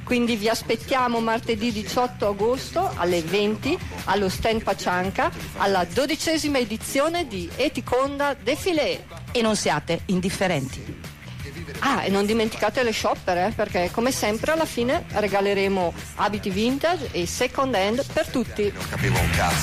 quindi vi aspettiamo martedì 18 agosto alle 20 allo stand Pacianca alla 12ª edizione di Eticonda Défilé. E non siate indifferenti. E non dimenticate le shopper, perché come sempre alla fine regaleremo abiti vintage e second hand per tutti. Non capivo un cazzo.